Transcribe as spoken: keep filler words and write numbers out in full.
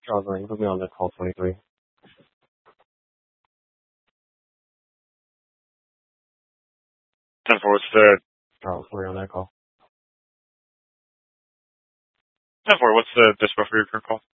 Charles Ring, put me on the call twenty-three. ten four, what's the... Charles, we're on that call. ten four, what's the dispo for your current call?